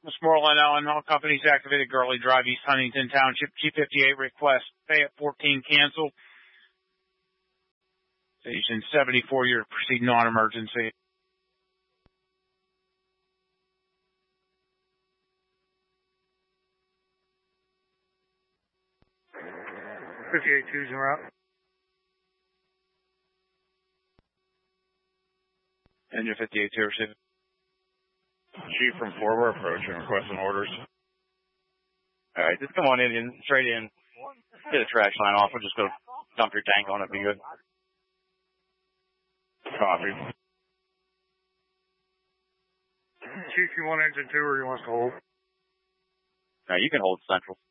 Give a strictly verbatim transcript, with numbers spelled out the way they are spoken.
Westmoreland, Allen, all companies activated Gurley Drive, East Huntington Township, G fifty-eight request, Fayette fourteen cancel. Station seventy-four, you're to proceed non-emergency. fifty-eight two's en route. Engine fifty-eight two, receiving. Chief from four, we're approaching, requesting orders. All right, just come on in, in straight in. Get a trash line off. We'll just go dump your tank on it. Be good. Copy. Chief, you want engine two or you want us to hold? All right, you can hold central.